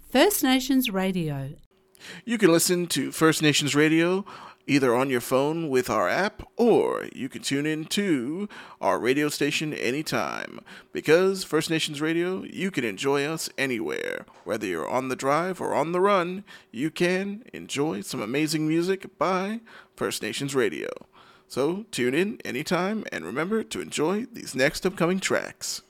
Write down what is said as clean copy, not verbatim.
First Nations Radio. You can listen to First Nations Radio either on your phone with our app, or you can tune in to our radio station anytime. Because First Nations Radio, you can enjoy us anywhere. Whether you're on the drive or on the run, you can enjoy some amazing music by First Nations Radio. So tune in anytime, and remember to enjoy these next upcoming tracks.